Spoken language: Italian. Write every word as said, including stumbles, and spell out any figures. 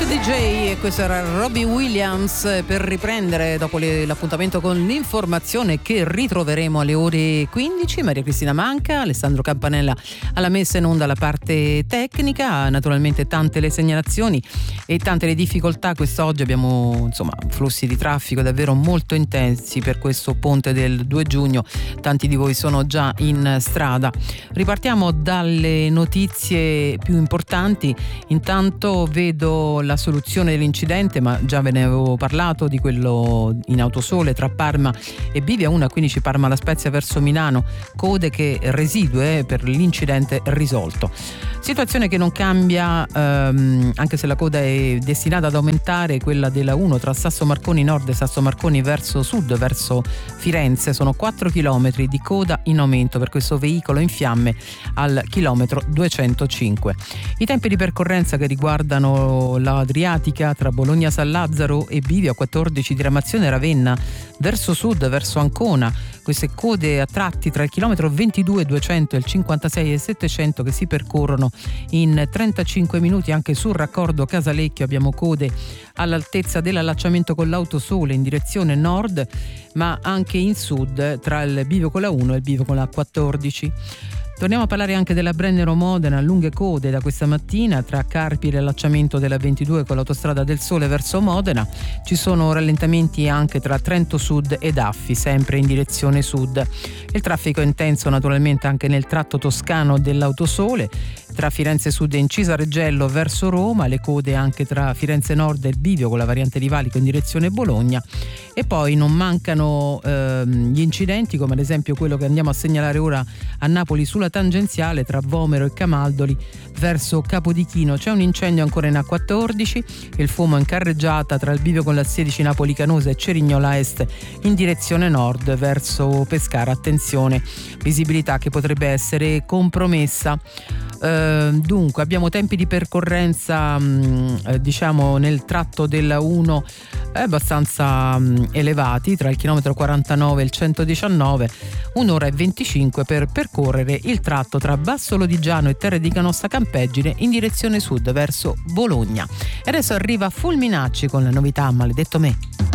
D J, e questo era Robbie Williams, per riprendere dopo le, l'appuntamento con l'informazione che ritroveremo alle ore quindici. Maria Cristina Manca, Alessandro Campanella alla messa in onda la parte tecnica, naturalmente tante le segnalazioni e tante le difficoltà. Quest'oggi abbiamo insomma flussi di traffico davvero molto intensi per questo ponte del due giugno, tanti di voi sono già in strada. Ripartiamo dalle notizie più importanti. Intanto vedo la soluzione dell'incidente, ma già ve ne avevo parlato, di quello in Autosole tra Parma e Bivia, uno a quindici Parma La Spezia verso Milano, code che residue per l'incidente risolto. Situazione che non cambia, ehm, anche se la coda è destinata ad aumentare, quella della uno tra Sasso Marconi Nord e Sasso Marconi verso sud, verso Firenze. Sono quattro chilometri di coda in aumento per questo veicolo in fiamme al chilometro duecentocinque. I tempi di percorrenza che riguardano l'Adriatica tra Bologna San Lazzaro e Bivio, quattordici diramazione Ravenna verso sud, verso Ancona, queste code a tratti tra il chilometro ventidue e duecento e il cinquantasei e settecento che si percorrono in trentacinque minuti. Anche sul raccordo Casalecchio abbiamo code all'altezza dell'allacciamento con l'Autosole in direzione nord, ma anche in sud tra il bivio con la uno e il bivio con la quattordici. Torniamo a parlare anche della Brennero Modena, lunghe code da questa mattina tra Carpi e l'allacciamento della ventidue con l'autostrada del Sole verso Modena. Ci sono rallentamenti anche tra Trento Sud ed Affi, sempre in direzione sud. Il traffico è intenso naturalmente anche nel tratto toscano dell'Autosole, tra Firenze Sud e Incisa Reggello verso Roma, le code anche tra Firenze Nord e il bivio con la variante di Valico in direzione Bologna. E poi non mancano ehm, gli incidenti, come ad esempio quello che andiamo a segnalare ora a Napoli sulla tangenziale tra Vomero e Camaldoli verso Capodichino. C'è un incendio ancora in A quattordici, il fumo in carreggiata tra il bivio con la sedici Napoli Canosa e Cerignola Est in direzione nord verso Pescara. Attenzione, visibilità che potrebbe essere compromessa. Uh, dunque abbiamo tempi di percorrenza mh, eh, diciamo nel tratto della uno eh, abbastanza mh, elevati tra il chilometro quarantanove e il centodiciannove, un'ora e venticinque per percorrere il tratto tra Basso Lodigiano e Terre di Canossa Campeggine in direzione sud verso Bologna. E adesso arriva Fulminacci con la novità Maledetto Me.